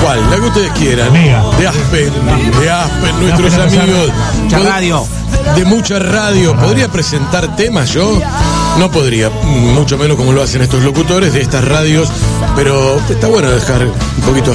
¿Cuál? La que ustedes quieran. De Aspen, nuestros amigos. Mucha radio. De mucha radio. ¿Podría presentar temas yo? No podría, mucho menos como lo hacen estos locutores de estas radios, pero está bueno dejar un poquito